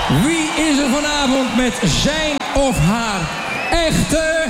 Wie is er vanavond met zijn of haar echte